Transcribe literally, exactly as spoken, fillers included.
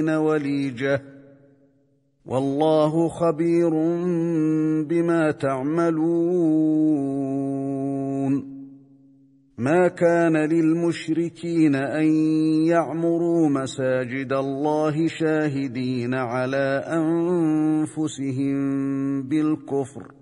وليجة والله خبير بما تعملون. ما كان للمشركين أن يعمروا مساجد الله شاهدين على أنفسهم بالكفر